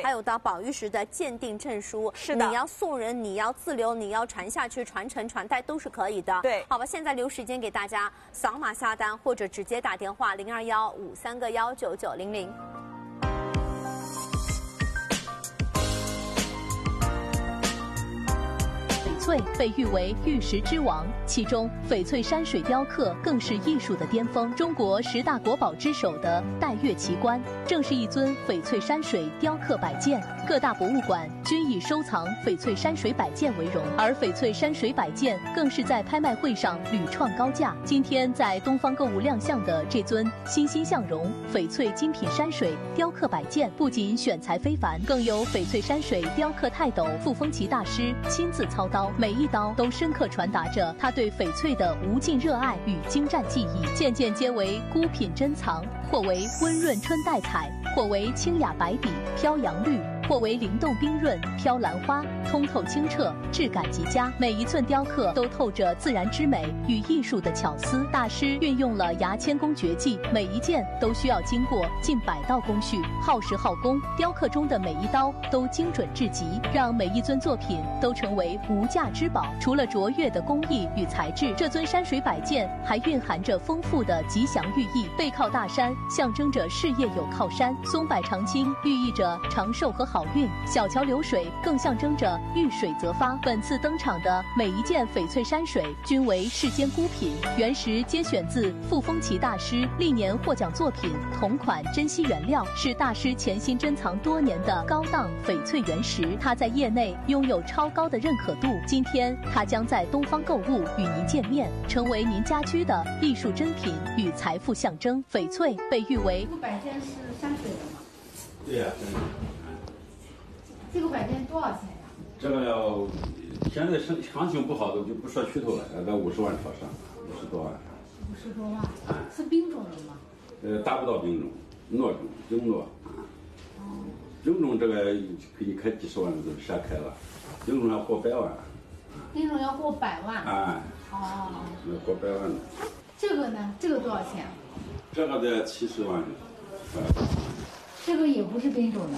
还有到保育师的鉴定证书。 是的， 你要送人，你要自留，你要传下去、传承、传代都是可以的。 对， 好吧，现在留时间给大家扫码下单，或者直接打电话02153199900。 翡翠被誉为玉石之王，其中翡翠山水雕刻更是艺术的巅峰。中国10大国宝之首的岱岳奇观，正是一尊翡翠山水雕刻摆件。各大博物馆均以收藏翡翠山水摆件为荣，而翡翠山水摆件更是在拍卖会上屡创高价。今天在东方购物亮相的这尊欣欣向荣翡翠精品山水雕刻摆件，不仅选材非凡，更由翡翠山水雕刻泰斗傅风奇大师亲自操刀，每一刀都深刻传达着他对翡翠的无尽热爱与精湛技艺，件件皆为孤品珍藏，或为温润春带彩，或为清雅白底飘扬绿，或为灵动冰润飘兰花，通透清澈，质感极佳。每一寸雕刻都透着自然之美与艺术的巧思，大师运用了牙签工绝技，每一件都需要经过近100道工序，耗时耗工。雕刻中的每一刀都精准至极，让每一尊作品都成为无价之宝。除了卓越的工艺与材质，这尊山水摆件还蕴含着丰富的吉祥寓意。背靠大山，象征着事业有靠山；松柏长青，寓意着长寿和好运；小桥流水，更象征着遇水则发。本次登场的每一件翡翠山水均为世间孤品，原石皆选自傅风奇大师历年获奖作品，同款珍稀原料，是大师潜心珍藏多年的高档翡翠原石。它在业内拥有超高的认可度。今天，它将在东方购物与您见面，成为您家居的艺术珍品与财富象征。翡翠被誉为这个摆件是山水的吗？ 对呀、 这个摆件多少钱呀？ 这个要现在行情不好的就不说虚头了，要在50万朝上，50多万。 50多万，是冰种的吗？ 达不到冰种，糯种、精糯啊。冰种这个给你开几十万的都闪开了，冰种要过100万。 冰种要过100万。 哎。 哦。 要过100万的。 这个呢？这个多少钱？ 这个得70万。 这个也不是冰种的。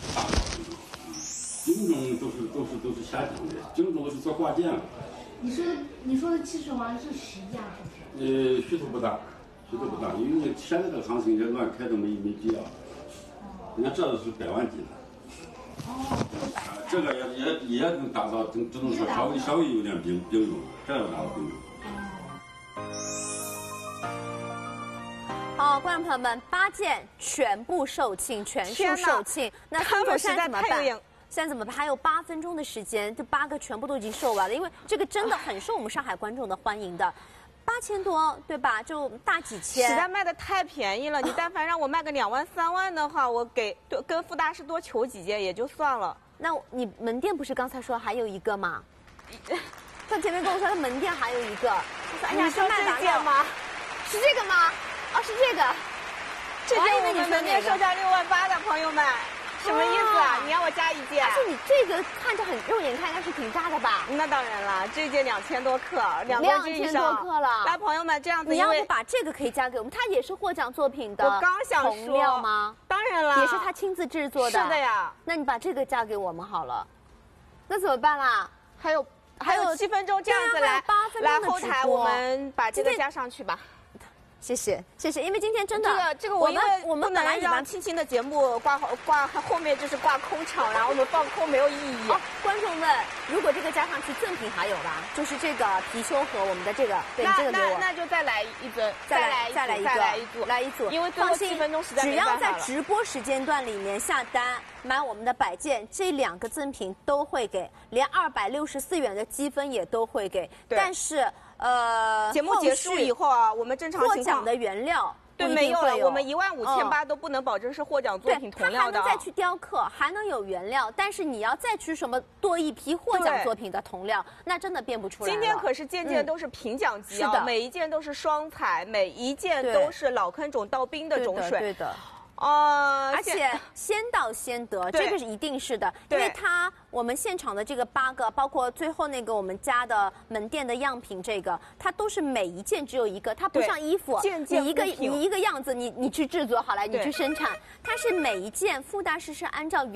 精种都是下降的，精种都是做挂件了。 你说的70万是实价是不是？ 虚头不大，因为现在这个行情也乱开都没必要。人家这都是100万斤的。 哦， 这个也能达到，只能说稍微有点冰种，这要达到冰种。 好，观众朋友们，8件全部售罄，全数售罄。那孙总现在怎么办？现在怎么办？还有8分钟的时间，这8个全部都已经售完了，因为这个真的很受我们上海观众的欢迎的。8000多，对吧？就大几千。 实在卖的太便宜了，你但凡让我卖个2万3万的话，我跟傅大师多求几件也就算了。 那你门店不是刚才说还有一个吗？他前面跟我说他门店还有一个。他说：“哎呀， 你说这件吗？ 是这个吗？哦，是这个。 这件我们门店售价6万8的朋友们。”什么意思啊？你让我加1件？ 而且你这个看着很肉眼看应该是挺大的吧？ 那当然了，这件2000多克，2公斤以上。 2000多克了。 来，朋友们，这样子， 你要不把这个可以加给我们？它也是获奖作品的。 我刚想说铜料吗？ 当然了， 也是他亲自制作的。 是的呀。 那你把这个加给我们好了。那怎么办啦？ 还有7分钟，这样子来后台，我们把这个加上去吧。 谢谢，因为今天真的这个我们本来让青青的节目挂后面就是挂空场，然后我们放空没有意义。 观众问，如果这个加上去赠品还有吧？就是这个貔貅和我们的这个，对，这个给我。 那就再来一尊， 再来一组， 因为最后7分钟实在没办法了。 只要在直播时间段里面下单买我们的摆件，这2个赠品都会给，连264元的积分也都会给。但是节目结束以后啊，我们正常获奖的原料对没有了，我们15800都不能保证是获奖作品铜料的。 他还能再去雕刻，还能有原料，但是你要再去什么多一批获奖作品的铜料，那真的变不出来了。 今天可是件件都是评奖级啊，每一件都是双彩，每一件都是老坑种到冰的种水。 对的。 而且先到先得，这个是一定是的，因为我们现场的这个8个，包括最后那个我们家的门店的样品，这个它都是每一件只有一个，它不像衣服，你一个样子，你去制作好了，你去生产，它是每一件傅大师是按照